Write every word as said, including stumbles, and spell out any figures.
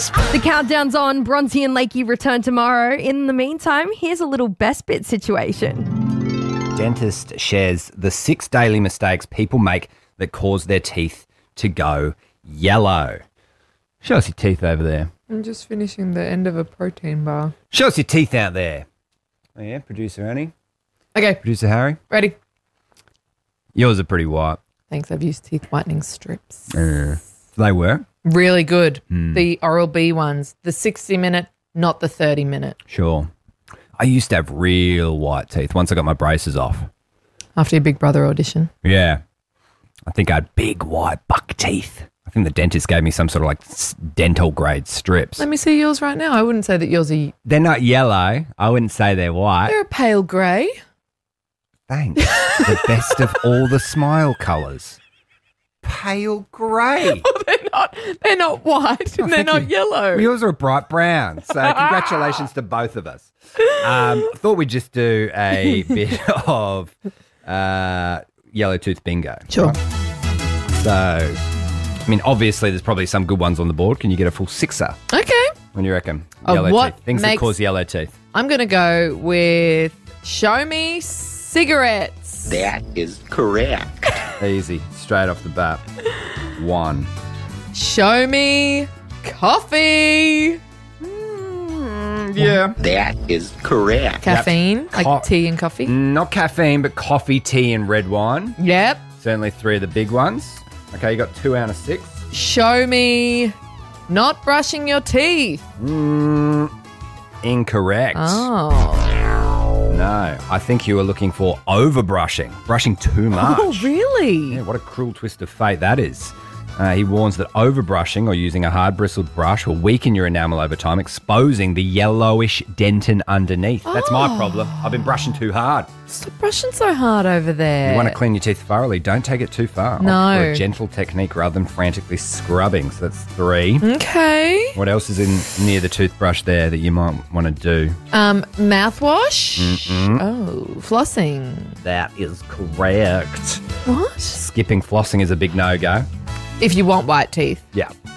The countdown's on. Bronzy and Lakey return tomorrow. In the meantime, here's a little best bit situation. Dentist shares the six daily mistakes people make that cause their teeth to go yellow. Show us your teeth over there. I'm just finishing the end of a protein bar. Show us your teeth out there. Oh, yeah, producer Annie. Okay, Producer Harry. ready. Yours are pretty white. Thanks, I've used teeth whitening strips. Uh, they were. Really good. Hmm. The Oral-B ones, the sixty minute, not the thirty minute. Sure. I used to have real white teeth once I got my braces off. After your Big Brother audition. Yeah. I think I had big white buck teeth. I think the dentist gave me some sort of like s- dental grade strips. Let me see yours right now. I wouldn't say that yours are... They're not yellow. I wouldn't say they're white. They're a pale grey. Thanks. The best of all the smile colours. Pale grey. Oh, they're not, they're not white and they're thank not you. yellow. Well, yours are a bright brown. So congratulations to both of us. Um, I thought we'd just do a bit of uh, yellow tooth bingo. Sure. Right? So, I mean, obviously there's probably some good ones on the board. Can you get a full sixer? Okay. When you reckon? Of Yellow what teeth. Things that makes- cause yellow teeth. I'm going to go with show me cigarettes. That is correct. Easy. Straight off the bat. One. Show me coffee. Yeah. That is correct. Caffeine, like Co- tea and coffee. Not caffeine, but coffee, tea, and red wine. Yep. Certainly three of the big ones. Okay, you got two out of six. Show me not brushing your teeth. Mm, incorrect. Oh. No, I think you were looking for overbrushing, brushing too much. Oh, really? Yeah, what a cruel twist of fate that is. Uh, he warns that overbrushing or using a hard bristled brush will weaken your enamel over time, exposing the yellowish dentin underneath. That's my problem. I've been brushing too hard. Stop brushing so hard over there. You want to clean your teeth thoroughly, don't take it too far. Opt No. for a gentle technique rather than frantically scrubbing. So that's three. Okay. What else is in near the toothbrush there that you might want to do? Um, mouthwash. Oh, flossing. That is correct. What? Skipping flossing is a big no-go. If you want white teeth. Yeah.